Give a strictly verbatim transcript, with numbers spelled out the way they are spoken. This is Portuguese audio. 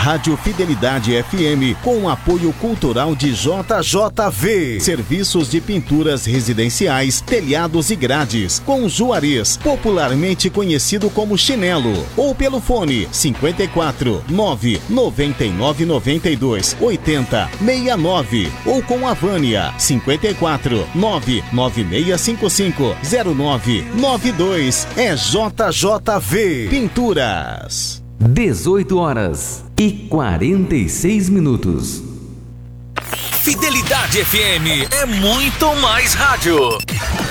Rádio Fidelidade F M, com o apoio cultural de J J V. Serviços de pinturas residenciais, telhados e grades, com Juarez, popularmente conhecido como Chinelo. Ou pelo fone cinquenta e quatro, nove noventa e nove noventa e dois, oitenta, sessenta e nove. Ou com a Vânia, cinquenta e quatro, nove nove seis cinco cinco, zero nove nove dois. É J J V Pinturas. dezoito horas e quarenta e seis minutos. Fidelidade F M é muito mais rádio.